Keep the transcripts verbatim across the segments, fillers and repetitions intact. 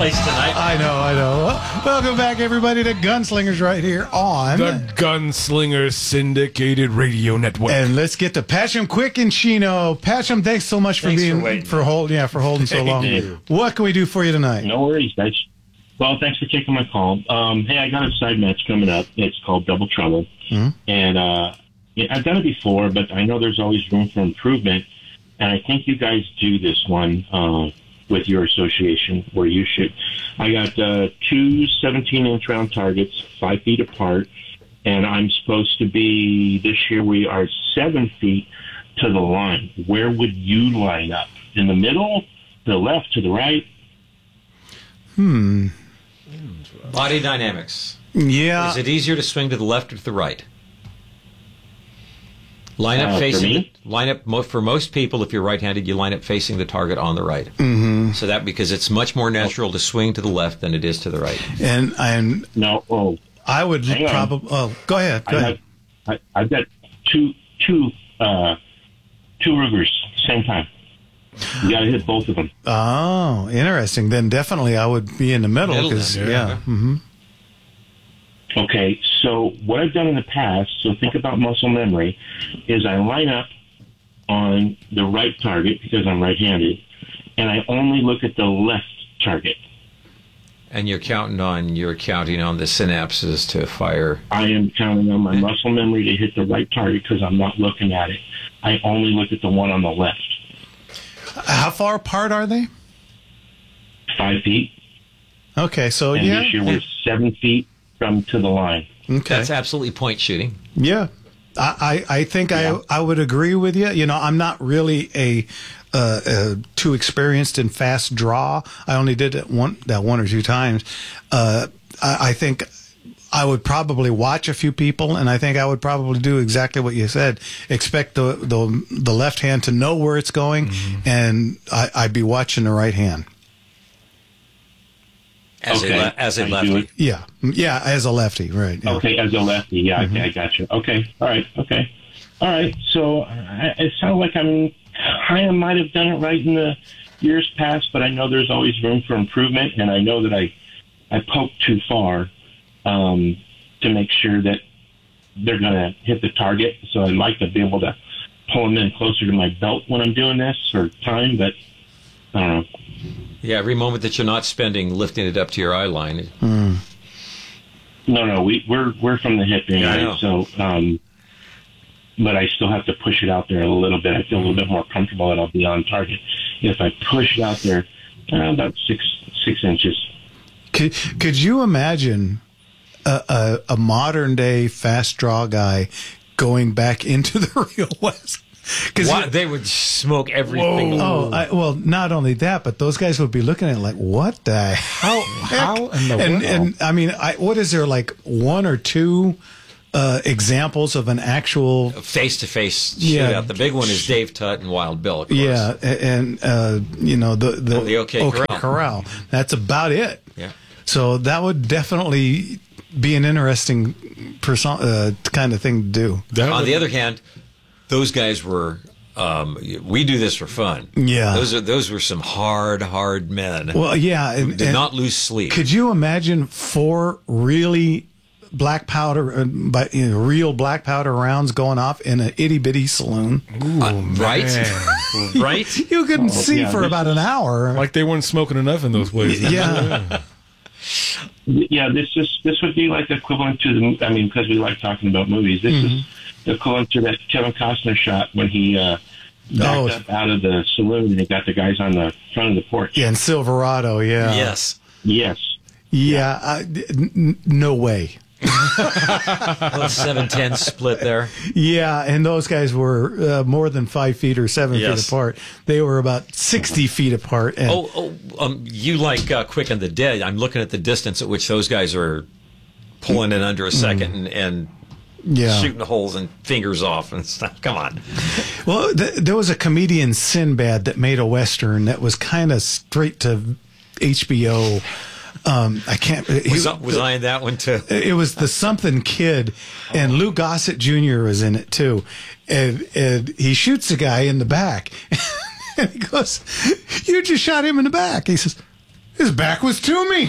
place tonight. I know, I know. Well, welcome back, everybody, to Gunslingers right here on the Gunslingers Syndicated Radio Network. And let's get to Patcham quick and Chino. Patcham, thanks so much for Thanks being for waiting. for holding, yeah, for holding so long. you. What can we do for you tonight? No worries, guys. Well, thanks for taking my call. Um, hey, I got a side match coming up. It's called Double Trouble. Mm-hmm. And uh, yeah, I've done it before, but I know there's always room for improvement. And I think you guys do this one uh, with your association where you should. I got uh, two seventeen-inch round targets, five feet apart. And I'm supposed to be, this year we are seven feet to the line. Where would you line up? In the middle, to the left, to the right? Hmm. Body dynamics. Yeah. Is it easier to swing to the left or to the right? Line up Uh, for facing. me? The, line up mo- for most people. If you're right-handed, you line up facing the target on the right. Mm-hmm. So that because it's much more natural to swing to the left than it is to the right. And and No, oh. I would Hang on. probably. Oh, go ahead. Go I ahead. got, I, I've got two, two, uh, two Rugers same time. You got to hit both of them. Oh, interesting. Then definitely I would be in the middle Middle because then, yeah. yeah. Mm-hmm. Okay, so what I've done in the past, so think about muscle memory, is I line up on the right target because I'm right-handed, and I only look at the left target. And you're counting on you're counting on the synapses to fire. I am counting on my muscle memory to hit the right target because I'm not looking at it. I only look at the one on the left. How far apart are they? Five feet, Okay, so and yeah. this year we're seven feet from to the line. Okay. That's absolutely point shooting. Yeah, I, I, I think Yeah. I, I would agree with you. You know, I'm not really a uh, uh, too experienced in fast draw. I only did it one that one or two times. Uh, I, I think I would probably watch a few people, and I think I would probably do exactly what you said. Expect the the, the left hand to know where it's going, Mm-hmm. and I, I'd be watching the right hand. As Okay, a le- as a I do lefty. it. Yeah, yeah, as a lefty, right? Yeah. Okay, as a lefty, yeah, Mm-hmm. okay, I got you. Okay, all right, okay, all right. So uh, it sounds like I'm, I might have done it right in the years past, but I know there's always room for improvement, and I know that I, I poked too far um, to make sure that they're going to hit the target. So I'd like to be able to pull them in closer to my belt when I'm doing this or time, but I don't know. Yeah, every moment that you're not spending lifting it up to your eye line. Mm. No, no, we, we're we're from the hip Yeah, I anyway, know. so um, but I still have to push it out there a little bit. I feel a little bit more comfortable that I'll be on target if I push it out there uh, about six six inches. Could could you imagine a, a, a modern day fast draw guy going back into the real West? Why, they would smoke everything. Oh, I, well, not only that, but those guys would be looking at it like, what the hell? How in the and, world? and I mean, I, what is there, like one or two uh, examples of an actual? Face-to-face Yeah. shootout. The big one is Dave Tutt and Wild Bill, of course. Yeah, a- and uh, you know the the, Oh, the OK Corral. Corral. That's about it. Yeah. So that would definitely be an interesting person, uh, kind of thing to do. That On would- the other hand, those guys were. Um, we do this for fun. Yeah. those are those were some hard, hard men. Well, yeah, who and, did and not lose sleep. could you imagine four really black powder, uh, but you know, real black powder rounds going off in an itty bitty saloon? Uh, right, right. You couldn't Oh, see yeah, for this about an hour. like they weren't smoking enough in those places. Yeah. Yeah, this is this would be like equivalent to the. I mean, because we like talking about movies. This Mm-hmm. is equivalent to that Kevin Costner shot when he uh, backed Oh. up out of the saloon and he got the guys on the front of the porch. Yeah, in Silverado. Yeah. Yes, Yes. Yeah. I, n- no way. a little seven ten split there. Yeah, and those guys were uh, more than five feet or seven Yes. feet apart. They were about sixty feet apart. And Oh, oh um, you like uh, Quick and the Dead. I'm looking at the distance at which those guys are pulling in under a second and, and yeah. shooting holes and fingers off and stuff. Come on. Well, th- there was a comedian, Sinbad, that made a Western that was kind of straight to H B O. Um, I can't. he- Was, was I in that one too? It was the Something Kid, and Lou Gossett Junior was in it too. And, and he shoots the guy in the back. And he goes, "You just shot him in the back." He says, His back was to me.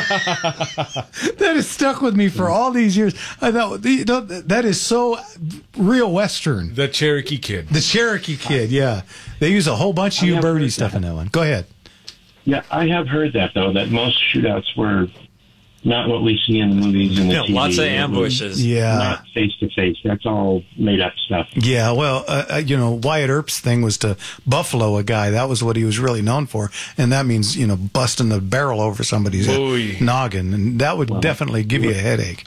That has stuck with me for all these years. I thought, you know, that is so real Western. The Cherokee Kid. The Cherokee Kid, yeah. They use a whole bunch of I you have birdie heard stuff that. in that one. Go ahead. Yeah, I have heard that, though, that most shootouts were not what we see in the movies and the Yeah, T V. lots of It was ambushes. Yeah. Not face-to-face. That's all made-up stuff. Yeah, well, uh, uh, you know, Wyatt Earp's thing was to buffalo a guy. That was what he was really known for. And that means, you know, busting the barrel over somebody's Boy. noggin. And that would definitely give you a headache.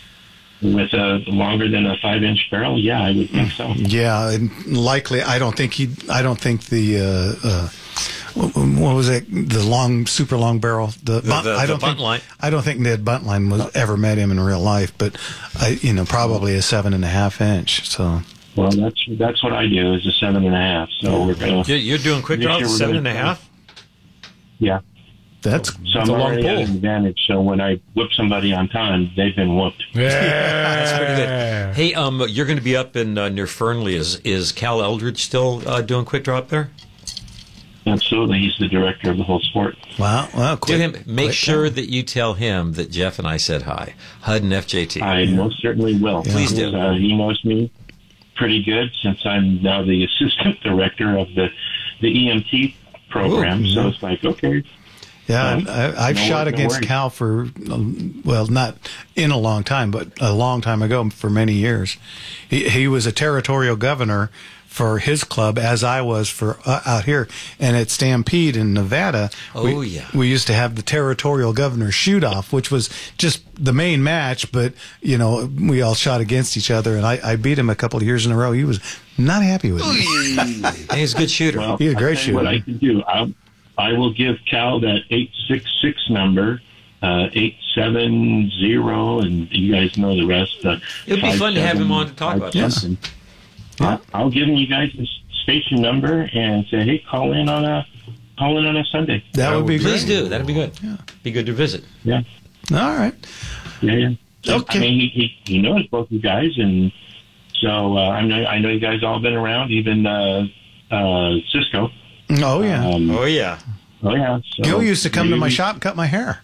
With a longer than a five-inch barrel, yeah, I would think so. Yeah, and likely, I don't think he, I don't think the, uh, uh, what, what was it? The long, super long barrel. The, The- the- I the don't think, Buntline. I don't think Ned Buntline was ever met him in real life, but I, you know, probably a seven and a half inch. So Well, that's that's what I do, is a seven and a half. So we're going to... You're, you're doing quick This draws year at we're seven and gonna- a half? Yeah. that's, So I'm a long already at pole. an advantage. So when I whip somebody on time, they've been whooped. Yeah. That's pretty good. Hey, um, you're going to be up in uh, near Fernley. Is is Cal Eldridge still uh, doing quick draw up there? Absolutely. He's the director of the whole sport. wow, well, Do quick, him. Make quick sure down. that you tell him that Jeff and I said hi. H U D and F J T. I most certainly will. Please do. Uh, he knows me pretty good since I'm now the assistant director of the, the E M T program. Ooh, so yeah. it's like, okay. Yeah, Um, I, I've no shot wor- no against worries. Cal for, um, well, not in a long time, but a long time ago for many years. He, he was a territorial governor for his club, as I was for uh, out here. And at Stampede in Nevada, Oh, we, yeah. we used to have the territorial governor shoot off, which was just the main match. But, you know, we all shot against each other, and I, I beat him a couple of years in a row. He was not happy with me. Hey, he's a good shooter. Well, He's a great I'll tell you what shooter. I can do. I'll, I will give Cal that eight six six number, uh, eight seven zero, and you guys know the rest. Uh, It would be five fun to have seven him on to talk five about this. something. I'll, I'll give him you guys the station number and say, hey, call in on a call in on a Sunday. That would be great. Please do. That'd be good. Be good to visit. Yeah, All right. yeah, yeah. So, Okay. I mean, he, he he knows both you guys, and so uh, I know I know you guys all been around, even uh, uh, Cisco. Oh, yeah. Um, Oh yeah. oh yeah. So Gil used to come to my maybe- shop and cut my hair.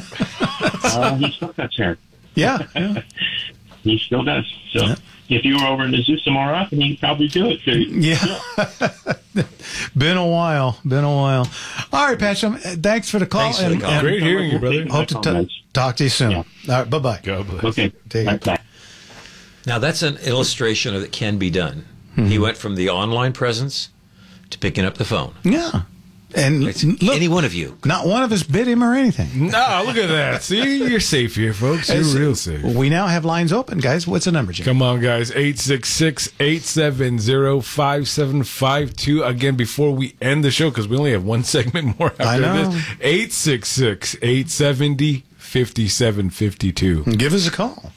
Uh, he still cuts hair. Yeah. yeah. He still does. So if you were over in Azusa more often, he'd probably do it for you. Yeah. Been a while. Been a while. All right, Patcham. uh, Thanks for the call. Thanks for the and, call. and Great hearing you, brother. Hope to t- talk to you soon. Yeah. All right. Bye bye. God bless. Okay. Take it. Bye. Now that's an illustration of it can be done. He went from the online presence to picking up the phone. Yeah. And It's look, any one of you. not one of us bit him or anything. No, look at that. See, you're safe here, folks. You're As- real safe. We now have lines open, guys. What's the number, Jim? Come on, guys. eight six six, eight seven zero, five seven five two. Again, before we end the show, because we only have one segment more after I know. this. eight six six, eight seven zero, five seven five two. Give us a call.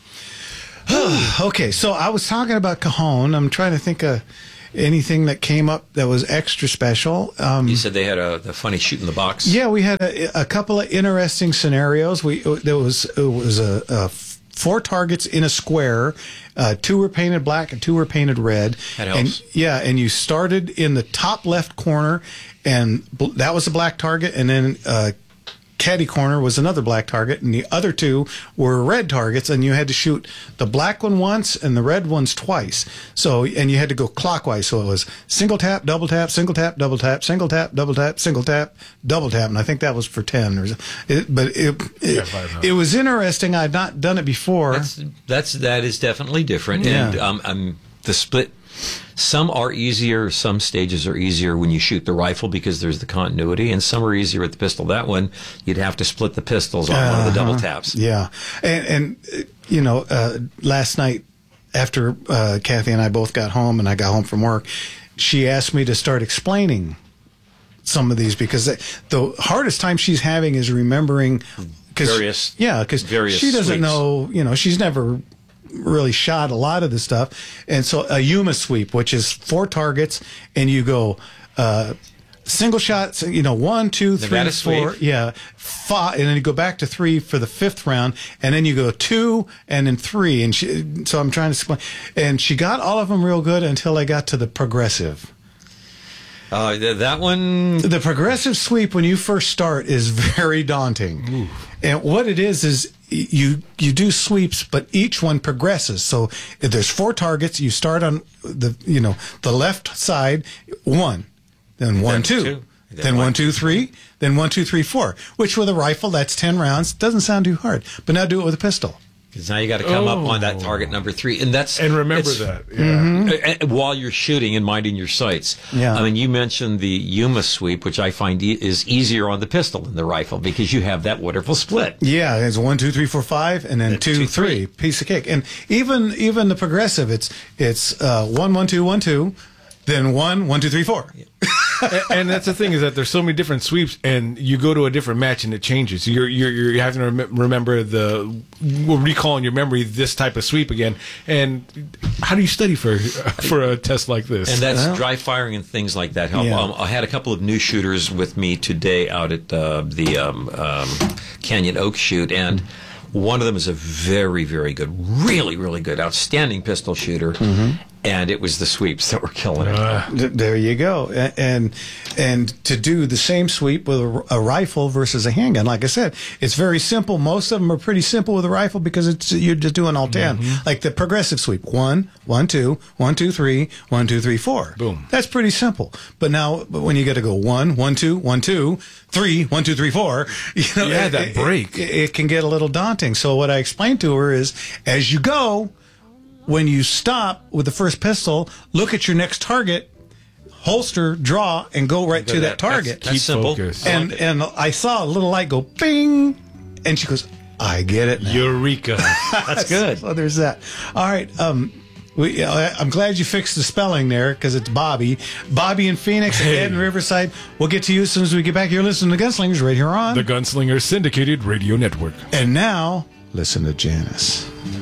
Okay, so I was talking about Cajon. I'm trying to think of anything that came up that was extra special. Um, You said they had a the funny shoot in the box. Yeah, we had a, a couple of interesting scenarios. We there was it was a, a four targets in a square. Uh, two were painted black and two were painted red. That helps. And, yeah, and you started in the top left corner, and bl- that was a black target, and then uh, caddy corner was another black target, and the other two were red targets, and you had to shoot the black one once and the red ones twice. So, and you had to go clockwise. So it was single tap, double tap, single tap, double tap, single tap, double tap, single tap, double tap, and I think that was for ten. Or, it, but it it, five it was interesting. I'd not done it before. That's that's that is definitely different. Yeah. And um, um, the split. Some are easier. Some stages are easier when you shoot the rifle because there's the continuity, and some are easier with the pistol. That one, you'd have to split the pistols on one of the double taps. Yeah, and and uh, you know, uh, last night after uh, Kathy and I both got home, and I got home from work, she asked me to start explaining some of these because the, the hardest time she's having is remembering. Cause, Various- yeah, because various she doesn't sweeps. know. You know, she's never really shot a lot of the stuff, and so a Yuma sweep, which is four targets, and you go. Uh, Single shots, you know, one, two, three, Nevada four, sweep. yeah, five, and then you go back to three for the fifth round, and then you go two, and then three, and she, so I'm trying to explain, and she got all of them real good until I got to the progressive. Uh, th- that one, The progressive sweep when you first start is very daunting. Ooh. And what it is is you you do sweeps, but each one progresses. So if there's four targets, you start on the you know the left side, one, then one, Then two, two, then, then one, one, two, three, then one, two, three, four. Which with a rifle, that's ten rounds. Doesn't sound too hard. But now do it with a pistol. because now you got to come Oh. up on that target number three, and that's And remember it's- that. Yeah. Uh, uh, while you're shooting and minding your sights. Yeah. I mean, you mentioned the Yuma sweep, which I find e- is easier on the pistol than the rifle because you have that wonderful split. Yeah, it's one, two, three, four, five, and then Then two, two, three. three. Piece of cake. And even even the progressive, it's it's uh, one, one, two, one, two, then one, one, two, three, four. and, and that's the thing is that there's so many different sweeps, and you go to a different match and it changes. You're you're, you're having to rem- remember the well, recall in your memory this type of sweep again. And how do you study for for a test like this? And that's Well- dry firing and things like that help. Yeah. Um, I had a couple of new shooters with me today out at uh, the um, um, Canyon Oak shoot, and one of them is a very, very good, really, really good, outstanding pistol shooter. And it was the sweeps that were killing it. Th- There you go. A- And and to do the same sweep with a, a rifle versus a handgun, like I said, it's very simple. Most of them are pretty simple with a rifle because it's you're just doing all ten. Like the progressive sweep: one, one, two, one, two, three, one, two, three, four. Boom. That's pretty simple. But now, but when you got to go one, one, two, one, two, three, one, two, three, four, you know, Yeah, it- that it- break. it, it can get a little daunting. So what I explained to her is, as you go, when you stop with the first pistol, look at your next target, holster, draw, and go right to that target. That's, that's Keep simple. focused. and and I saw a little light go bing, and she goes, "I get it now." Eureka! That's good. So there's that. All right. Um, we, uh, I'm glad you fixed the spelling there because it's Bobby. Bobby in Phoenix, Hey. Ed in Riverside. We'll get to you as soon as we get back here. Listening to Gunslingers right here on. The Gunslinger Syndicated Radio Network. And now, listen to Janice.